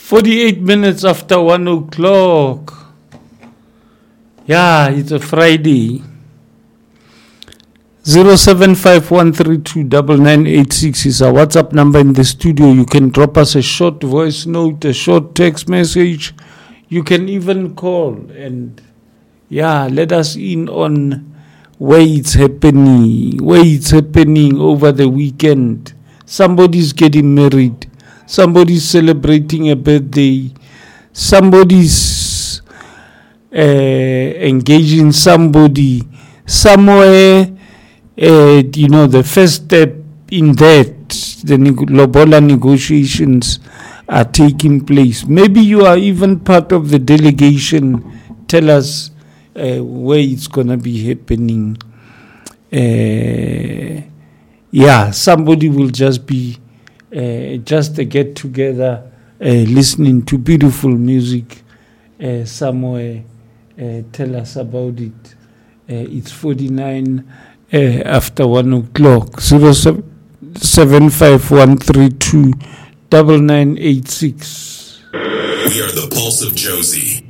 48 minutes after 1 o'clock. Yeah, it's a Friday. 0751329986 is our WhatsApp number in the studio. You can drop us a short voice note, a short text message. You can even call and let us in on where it's happening over the weekend. Somebody's getting married. Somebody's celebrating a birthday. Somebody's engaging somebody somewhere. The first step in that, the Lobola negotiations are taking place. Maybe you are even part of the delegation. Tell us where it's going to be happening. Somebody will just be just a get-together, listening to beautiful music somewhere. Tell us about it. It's 49 after 1 o'clock. 0751329986. We are the Pulse of Josie.